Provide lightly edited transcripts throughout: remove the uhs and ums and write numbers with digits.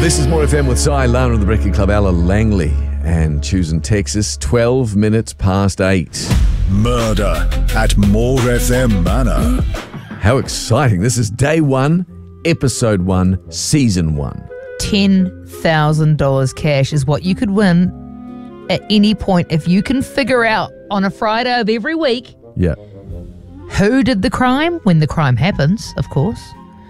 This is More FM with Si, Lana of the Breakfast Club, Ella Langley, and choosing Texas, 12 minutes past 8. Murder at More FM Manor. How exciting. This is day 1, episode 1, season 1. $10,000 cash is what you could win at any point if you can figure out on a Friday of every week who did the crime, when the crime happens, of course,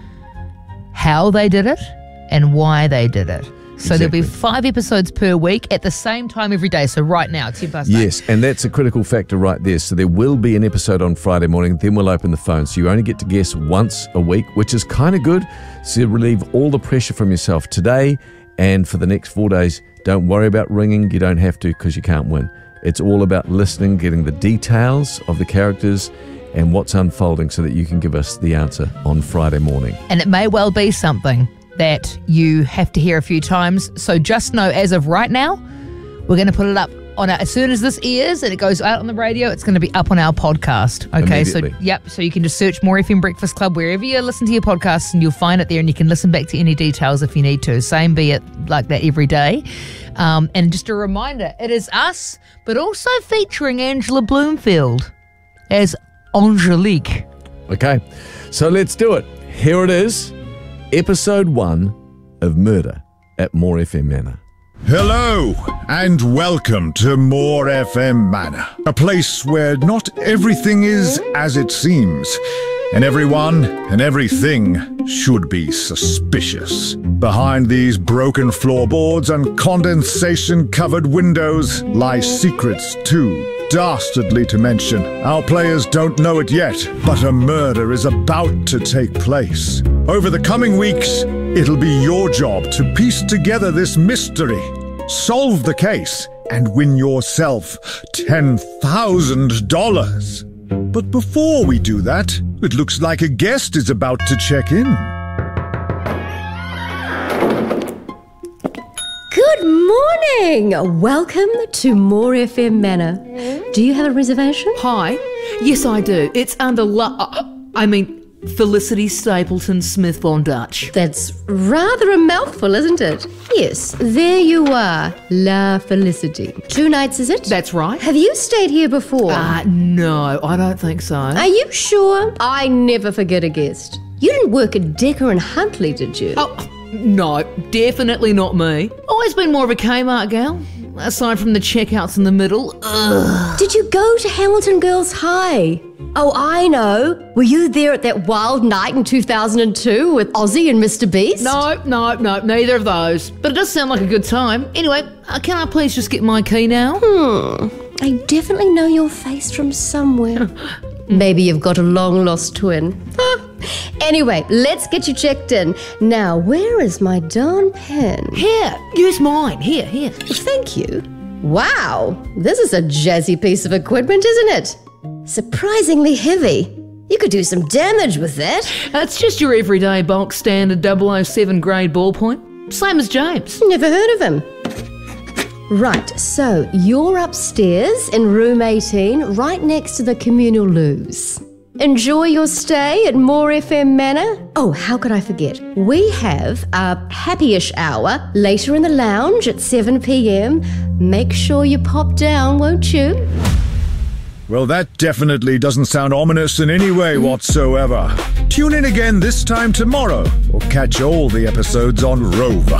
how they did it, and why they did it. So There'll be 5 episodes per week at the same time every day. So right now, 10 past 8. Yes, and that's a critical factor right there. So there will be an episode on Friday morning, then we'll open the phone. So you only get to guess once a week, which is kind of good. So you relieve all the pressure from yourself today and for the next 4 days. Don't worry about ringing. You don't have to because you can't win. It's all about listening, getting the details of the characters and what's unfolding so that you can give us the answer on Friday morning. And it may well be something that you have to hear a few times. So just know, as of right now, we're going to put it up on as soon as this airs and it goes out on the radio, it's going to be up on our podcast. Okay, so you can just search More FM Breakfast Club wherever you listen to your podcasts and you'll find it there, and you can listen back to any details if you need to. Same be it like that every day. And just a reminder, it is us, but also featuring Angela Bloomfield as Angelique. Okay, so let's do it. Here it is. Episode 1 of Murder at More FM Manor. Hello, and welcome to More FM Manor, a place where not everything is as it seems, and everyone and everything should be suspicious. Behind these broken floorboards and condensation-covered windows lie secrets too dastardly to mention. Our players don't know it yet, but a murder is about to take place. Over the coming weeks, it'll be your job to piece together this mystery, solve the case, and win yourself $10,000. But before we do that, it looks like a guest is about to check in. Good morning! Welcome to More FM Manor. Do you have a reservation? Hi. Yes, I do. It's under Felicity Stapleton Smith von Dutch. That's rather a mouthful, isn't it? Yes, there you are, La Felicity. 2 nights, is it? That's right. Have you stayed here before? No, I don't think so. Are you sure? I never forget a guest. You didn't work at Decker and Huntley, did you? Oh, no, definitely not me. Always been more of a Kmart gal, aside from the checkouts in the middle. Ugh. Did you go to Hamilton Girls High? Oh, I know. Were you there at that wild night in 2002 with Ozzy and Mr. Beast? No, neither of those. But it does sound like a good time. Anyway, can I please just get my key now? I definitely know your face from somewhere. Maybe you've got a long-lost twin. Anyway, let's get you checked in. Now, where is my darn pen? Here, use mine. Here. Thank you. Wow, this is a jazzy piece of equipment, isn't it? Surprisingly heavy. You could do some damage with that. It's just your everyday bulk standard 007 grade ballpoint. Same as James. Never heard of him. Right, so you're upstairs in room 18, right next to the communal loos. Enjoy your stay at More FM Manor. Oh, how could I forget? We have a happy-ish hour later in the lounge at 7 p.m. Make sure you pop down, won't you? Well, that definitely doesn't sound ominous in any way whatsoever. Tune in again this time tomorrow, or catch all the episodes on Rover.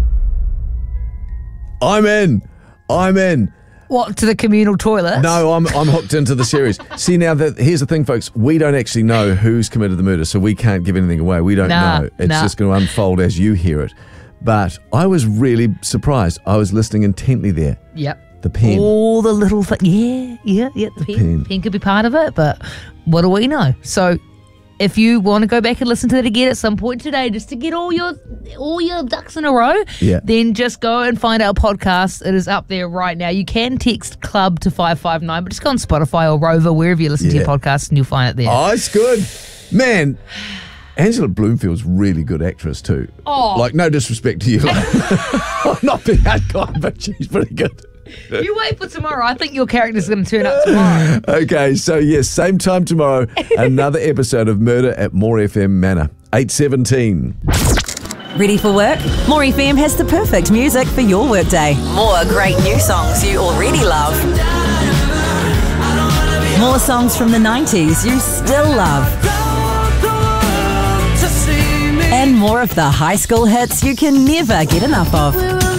I'm in. What, to the communal toilet? No, I'm hooked into the series. See, now, here's the thing, folks. We don't actually know who's committed the murder, so we can't give anything away. We don't know. It's just going to unfold as you hear it. But I was really surprised. I was listening intently there. Yep. The pen. All the little things. Yeah. The pen. Pen could be part of it, but what do we know? So if you want to go back and listen to that again at some point today, just to get all your ducks in a row, then just go and find our podcast. It is up there right now. You can text club to 559, but just go on Spotify or Rover, wherever you listen to your podcast, and you'll find it there. Oh, it's good. Man, Angela Bloomfield's really good actress too. Oh. Like, no disrespect to you. I'm not being that guy, but she's pretty good. You wait for tomorrow. I think your character's going to turn up tomorrow. Okay, so yes, same time tomorrow, another episode of Murder at More FM Manor, 8:17. Ready for work? More FM has the perfect music for your workday. More great new songs you already love. More songs from the 90s you still love. And more of the high school hits you can never get enough of.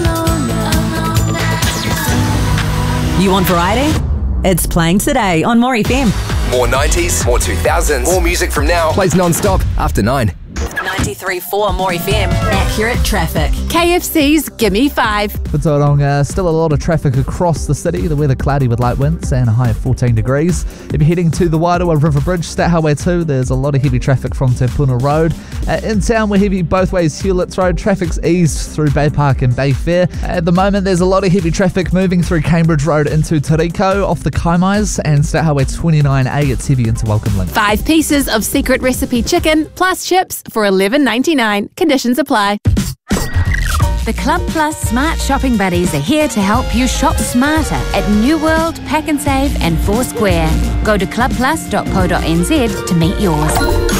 You want variety? It's playing today on More FM. More 90s, more 2000s, more music from now. Plays non-stop after 9. 93.4 More FM. Accurate traffic. KFC's Gimme 5. For Tauranga, still a lot of traffic across the city. The weather cloudy with light winds and a high of 14 degrees. If you're heading to the Wairoa River Bridge, State Highway 2, there's a lot of heavy traffic from Te Puna Road. In town, we're heavy both ways Hewletts Road. Traffic's eased through Bay Park and Bay Fair. At the moment, there's a lot of heavy traffic moving through Cambridge Road into Tariko off the Kaimais, and State Highway 29A, it's heavy into Welcome Link. 5 pieces of secret recipe chicken plus chips for $11.99. Conditions apply. The Club Plus Smart Shopping Buddies are here to help you shop smarter at New World, Pack and Save and Foursquare. Go to clubplus.co.nz to meet yours.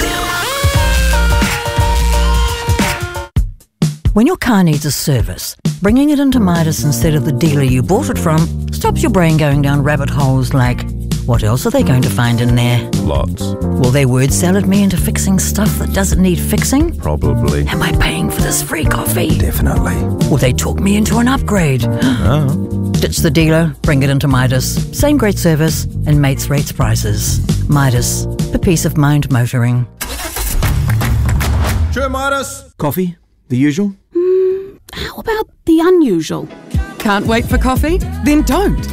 When your car needs a service, bringing it into Midas instead of the dealer you bought it from stops your brain going down rabbit holes like, what else are they going to find in there? Lots. Will they word salad me into fixing stuff that doesn't need fixing? Probably. Am I paying for this free coffee? Definitely. Will they talk me into an upgrade? Oh. Ditch the dealer, bring it into Midas. Same great service and mates rates prices. Midas, for peace of mind motoring. Sure, Midas. Coffee? The usual? How about the unusual? Can't wait for coffee? Then don't.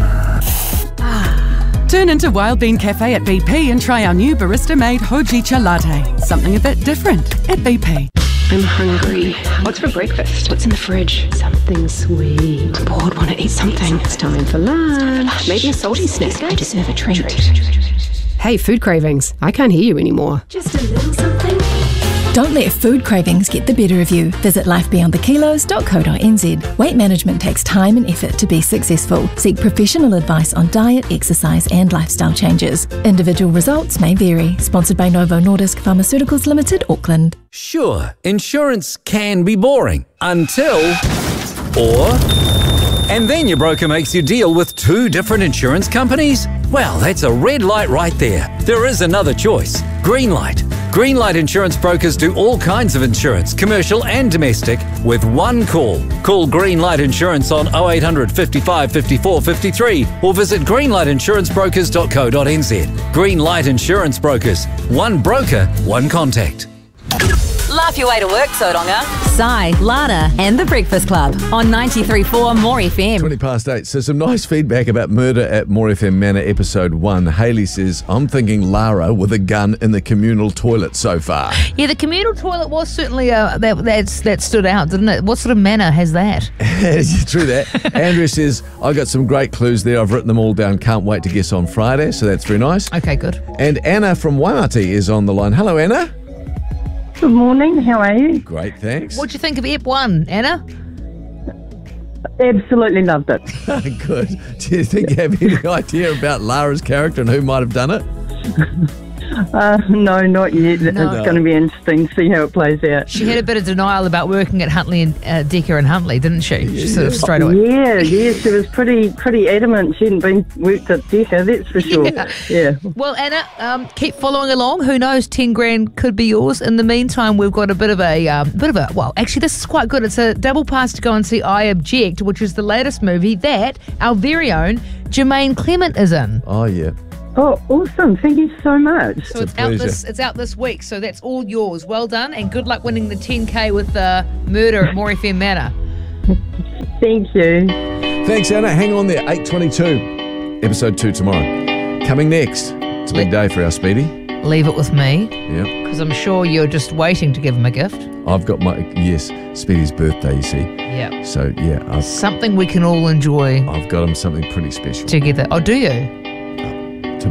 Turn into Wild Bean Cafe at BP and try our new barista-made Hojicha latte. Something a bit different at BP. I'm hungry. What's for breakfast? What's in the fridge? Something sweet. I'm bored, want to eat something. It's time for lunch. Maybe a salty snack. I deserve a treat. Hey, food cravings. I can't hear you anymore. Just a little something. Don't let food cravings get the better of you. Visit lifebeyondthekilos.co.nz. Weight management takes time and effort to be successful. Seek professional advice on diet, exercise and lifestyle changes. Individual results may vary. Sponsored by Novo Nordisk Pharmaceuticals Limited, Auckland. Sure, insurance can be boring until... And then your broker makes you deal with 2 different insurance companies? Well, that's a red light right there. There is another choice. Greenlight. Greenlight Insurance Brokers do all kinds of insurance, commercial and domestic, with one call. Call Greenlight Insurance on 0800 55 54 53 or visit greenlightinsurancebrokers.co.nz. Greenlight Insurance Brokers. One broker, one contact. Laugh your way to work, Tauranga. Sai, Lana and The Breakfast Club on 93.4 More FM. 8:20. So some nice feedback about Murder at More FM Manor episode 1. Hayley says, I'm thinking Lara with a gun in the communal toilet so far. Yeah, the communal toilet was certainly that stood out, didn't it? What sort of manor has that? True that. Andrea says, I got some great clues there. I've written them all down. Can't wait to guess on Friday. So that's very nice. Okay, good. And Anna from Waimati is on the line. Hello, Anna. Good morning, how are you? Great, thanks. What'd you think of Ep 1, Anna? Absolutely loved it. Good. Do you think you have any idea about Lara's character and who might have done it? No, not yet. It's going to be interesting to see how it plays out. She had a bit of denial about working at Huntley and Decker and Huntley, didn't she? She sort of straight away. Yeah, she was pretty adamant she hadn't worked at Decker, that's for sure. Yeah. Well, Anna, keep following along. Who knows? 10 grand could be yours. In the meantime, we've got a bit of a. Well, actually, this is quite good. It's a double pass to go and see I Object, which is the latest movie that our very own Jermaine Clement is in. Oh yeah. Oh, awesome. Thank you so much. So it's out this week, so that's all yours. Well done, and good luck winning the 10K with Murder at More FM Manor. Thank you. Thanks, Anna. Hang on there. 8:22. Episode 2 tomorrow. Coming next. It's a big day for our Speedy. Leave it with me. Yep. Because I'm sure you're just waiting to give him a gift. I've got Speedy's birthday, you see. Yeah. So, yeah. Something we can all enjoy. I've got him something pretty special. Together. Oh, do you?